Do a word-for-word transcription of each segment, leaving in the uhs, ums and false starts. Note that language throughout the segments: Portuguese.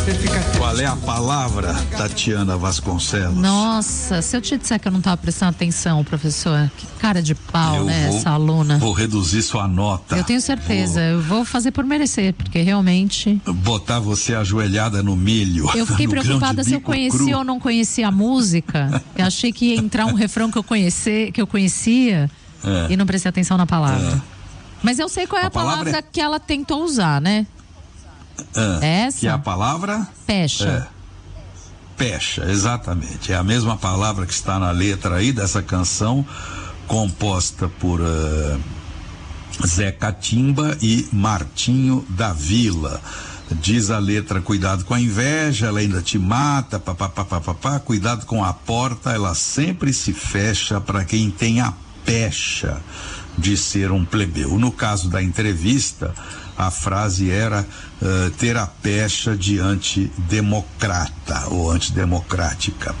Qual é a palavra, Tatiana Vasconcelos? Nossa, se eu te disser que eu não estava prestando atenção, professor, que cara de pau, eu né, vou, essa aluna. Vou reduzir sua nota. Eu tenho certeza, vou... eu vou fazer por merecer, porque realmente... Botar você ajoelhada no milho. Eu fiquei preocupada se eu conhecia cru. ou não conhecia a música. Eu achei que ia entrar um refrão que eu, conhecer, que eu conhecia é. e não prestei atenção na palavra. É. Mas eu sei qual é a, a palavra, palavra é... que ela tentou usar, né? Ah, Essa? Que é a palavra? Pecha. É. Pecha, exatamente. É a mesma palavra que está na letra aí dessa canção, composta por uh, Zé Catimba e Martinho da Vila. Diz a letra: cuidado com a inveja, ela ainda te mata, papapá, papapá, cuidado com a porta, ela sempre se fecha para quem tem a pecha de ser um plebeu. No caso da entrevista, a frase era uh, ter a pecha de antidemocrata ou antidemocrática.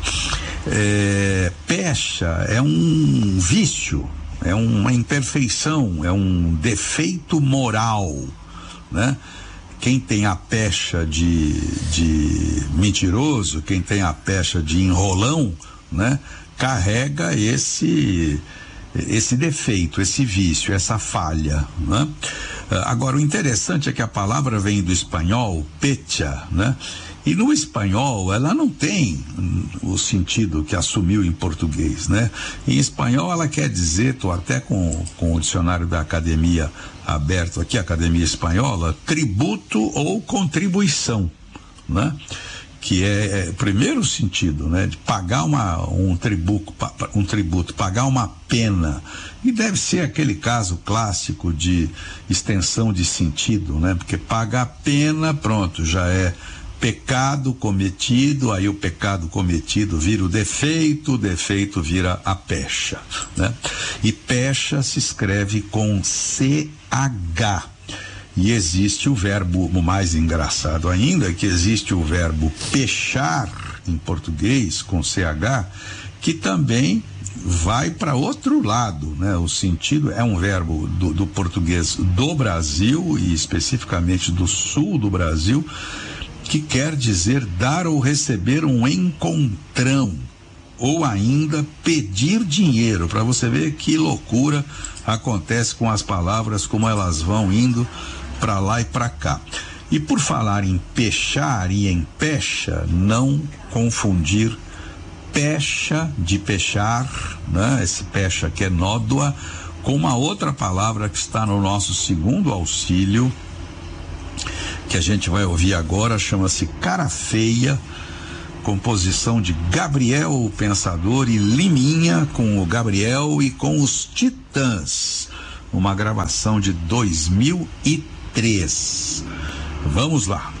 É, pecha é um vício, é uma imperfeição, é um defeito moral, né? Quem tem a pecha de, de mentiroso, quem tem a pecha de enrolão, né? Carrega esse esse defeito, esse vício, essa falha, né? Agora, o interessante é que a palavra vem do espanhol, pecha, né? E no espanhol ela não tem o sentido que assumiu em português, né? Em espanhol ela quer dizer, tô até com, com o dicionário da academia aberto aqui, Academia Espanhola, tributo ou contribuição, né? Que é, é primeiro sentido, né? De pagar uma, um tributo, um tributo, pagar uma pena. E deve ser aquele caso clássico de extensão de sentido, né? Porque pagar a pena, pronto, já é pecado cometido, aí o pecado cometido vira o defeito, o defeito vira a pecha, né? E pecha se escreve com C H. E existe o verbo, o mais engraçado ainda, é que existe o verbo pechar, em português, com C H, que também vai para outro lado, né? O sentido é um verbo do, do português do Brasil, e especificamente do sul do Brasil, que quer dizer dar ou receber um encontrão, ou ainda pedir dinheiro, para você ver que loucura acontece com as palavras, como elas vão indo para lá e para cá. E por falar em pechar e em pecha, não confundir pecha de pechar, né? Esse pecha que é nódoa, com uma outra palavra que está no nosso segundo auxílio, que a gente vai ouvir agora, chama-se cara feia, composição de Gabriel o Pensador e Liminha, com o Gabriel e com os Titãs, uma gravação de dois mil e três. Vamos lá.